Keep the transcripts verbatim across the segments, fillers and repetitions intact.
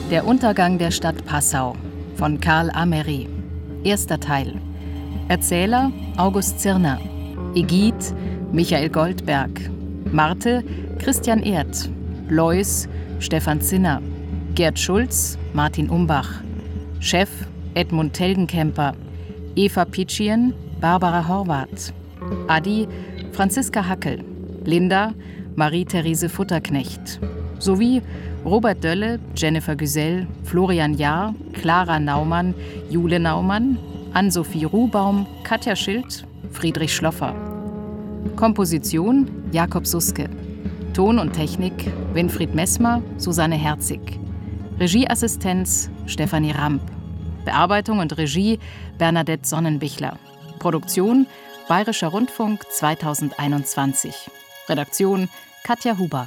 Der Untergang der Stadt Passau von Karl Amery. Erster Teil. Erzähler August Zirner. Egid Michael Goldberg. Marte Christian Erd. Lois Stefan Zinner. Gerd Schulz Martin Umbach. Chef Edmund Telgenkemper. Eva Pitschien Barbara Horvath. Adi Franziska Hackel. Linda Marie-Therese Futterknecht. Sowie Robert Dölle, Jennifer Güsell, Florian Jahr, Clara Naumann, Jule Naumann, Ann-Sophie Ruhbaum, Katja Schild, Friedrich Schloffer. Komposition Jakob Suske. Ton und Technik Winfried Messmer, Susanne Herzig. Regieassistenz Stefanie Ramp. Bearbeitung und Regie Bernadette Sonnenbichler. Produktion Bayerischer Rundfunk zweitausendeinundzwanzig. Redaktion Katja Huber.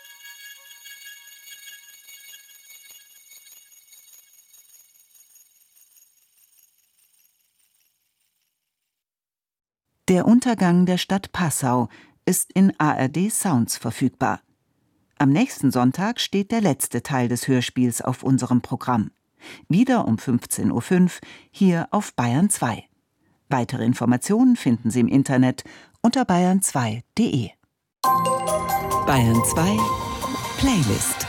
Der Untergang der Stadt Passau ist in A R D Sounds verfügbar. Am nächsten Sonntag steht der letzte Teil des Hörspiels auf unserem Programm. Wieder um fünfzehn Uhr fünf hier auf Bayern zwei. Weitere Informationen finden Sie im Internet unter bayern zwei punkt de. Bayern zwei Playlist.